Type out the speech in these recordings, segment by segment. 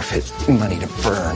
of his money to burn.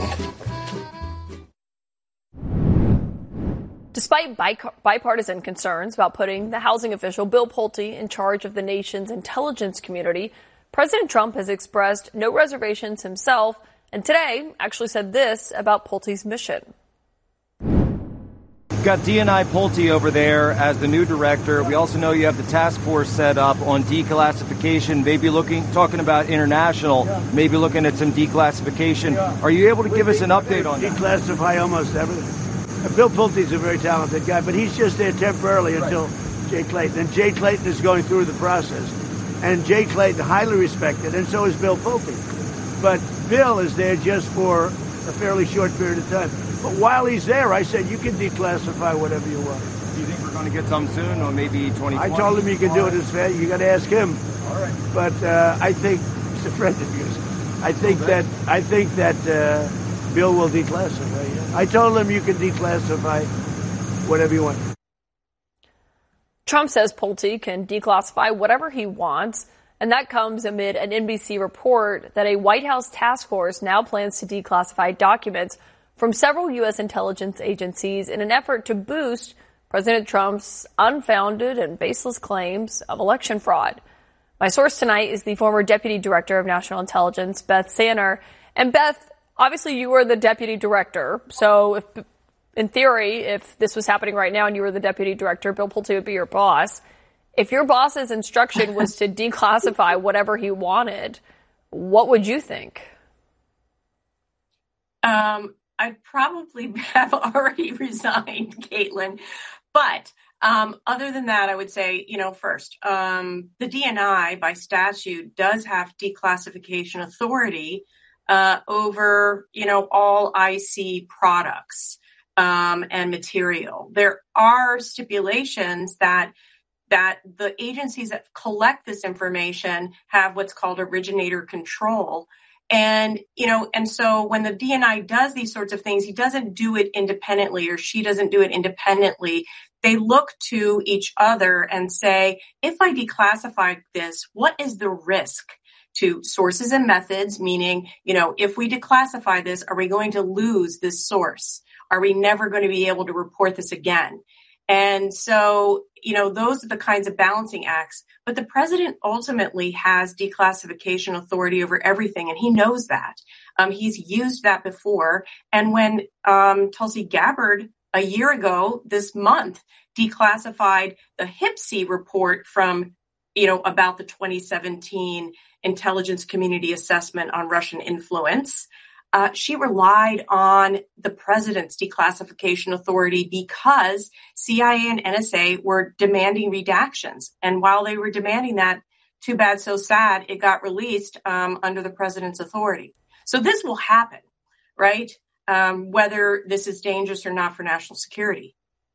Despite bipartisan concerns about putting the housing official Bill Pulte in charge of the nation's intelligence community, President Trump has expressed no reservations himself, and today actually said this about Pulte's mission. You've got DNI Pulte over there as the new director. We also know you have the task force set up on declassification, maybe talking about international, maybe looking at some declassification. Are you able to give us an update on that? Declassify almost everything. Bill Pulte's a very talented guy, but he's just there temporarily until Jay Clayton. And Jay Clayton is going through the process. And Jay Clayton, highly respected, and so is Bill Pulte. But Bill is there just for a fairly short period of time. But while he's there, I said, you can declassify whatever you want. Do you think we're going to get some soon, or maybe 2020? I told him you can do it as fast. You got to ask him. All right. But I think he's a friend of yours. I think that Bill will declassify. Yeah. I told him you can declassify whatever you want. Trump says Pulte can declassify whatever he wants, and that comes amid an NBC report that a White House task force now plans to declassify documents from several U.S. intelligence agencies in an effort to boost President Trump's unfounded and baseless claims of election fraud. My source tonight is the former Deputy Director of National Intelligence, Beth Sanner. And Beth, obviously you were the Deputy Director, so in theory, if this was happening right now and you were the Deputy Director, Bill Pulte would be your boss. If your boss's instruction was to declassify whatever he wanted, what would you think? I'd probably have already resigned, Caitlin. But other than that, I would say, first, the DNI by statute does have declassification authority over, all IC products and material. There are stipulations that the agencies that collect this information have what's called originator control. And so when the DNI does these sorts of things, he doesn't do it independently, or she doesn't do it independently. They look to each other and say, if I declassify this, what is the risk to sources and methods? Meaning, if we declassify this, are we going to lose this source? Are we never going to be able to report this again? And so, those are the kinds of balancing acts. But the president ultimately has declassification authority over everything, and he knows that. He's used that before. And when Tulsi Gabbard, a year ago this month, declassified the HPSCI report from, about the 2017 intelligence community assessment on Russian influence, she relied on the president's declassification authority because CIA and NSA were demanding redactions. And while they were demanding that, too bad, so sad, it got released under the president's authority. So this will happen, right? Whether this is dangerous or not for national security.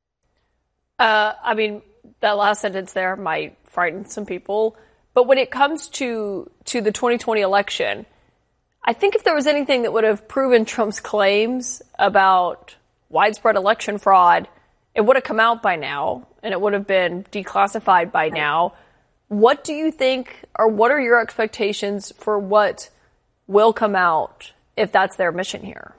That last sentence there might frighten some people. But when it comes to the 2020 election, I think if there was anything that would have proven Trump's claims about widespread election fraud, it would have come out by now, and it would have been declassified by now. What do you think, or what are your expectations for what will come out if that's their mission here?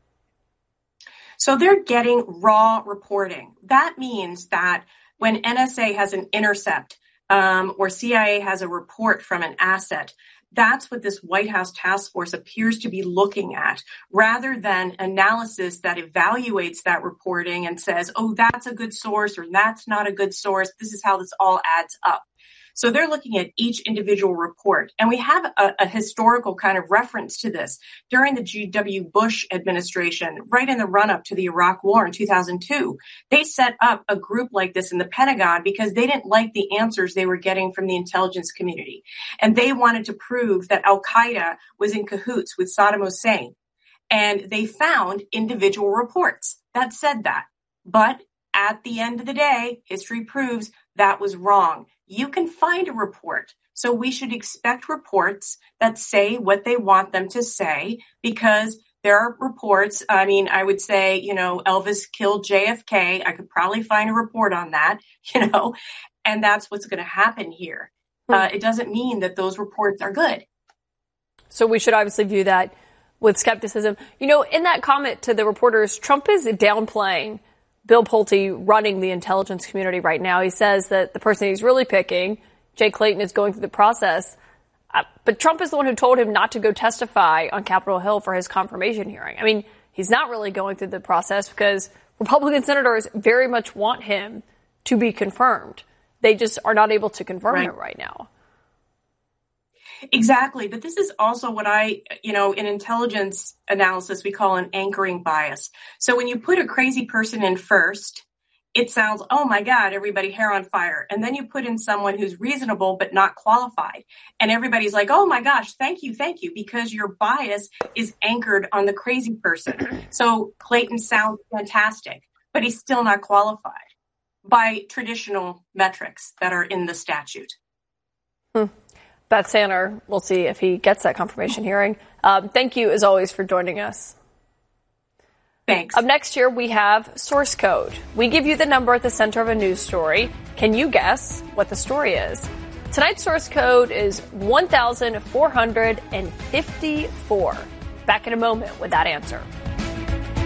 So they're getting raw reporting. That means that when NSA has an intercept or CIA has a report from an asset, that's what this White House task force appears to be looking at, rather than analysis that evaluates that reporting and says, oh, that's a good source or that's not a good source. This is how this all adds up. So they're looking at each individual report. And we have a historical kind of reference to this. During the G.W. Bush administration, right in the run-up to the Iraq War in 2002, they set up a group like this in the Pentagon because they didn't like the answers they were getting from the intelligence community. And they wanted to prove that al-Qaeda was in cahoots with Saddam Hussein. And they found individual reports that said that. But at the end of the day, history proves that was wrong. You can find a report. So we should expect reports that say what they want them to say, because there are reports. I would say, Elvis killed JFK. I could probably find a report on that, and that's what's going to happen here. It doesn't mean that those reports are good. So we should obviously view that with skepticism. You know, in that comment to the reporters, Trump is downplaying Bill Pulte running the intelligence community right now. He says that the person he's really picking, Jay Clayton, is going through the process. But Trump is the one who told him not to go testify on Capitol Hill for his confirmation hearing. I mean, he's not really going through the process because Republican senators very much want him to be confirmed. They just are not able to confirm it right now. Exactly. But this is also what in intelligence analysis, we call an anchoring bias. So when you put a crazy person in first, it sounds, oh my God, everybody hair on fire. And then you put in someone who's reasonable but not qualified. And everybody's like, oh my gosh, thank you, because your bias is anchored on the crazy person. So Clayton sounds fantastic, but he's still not qualified by traditional metrics that are in the statute. Beth Sanner, we'll see if he gets that confirmation hearing. Thank you, as always, for joining us. Thanks. Up next here, we have Source Code. We give you the number at the center of a news story. Can you guess what the story is? Tonight's Source Code is 1,454. Back in a moment with that answer.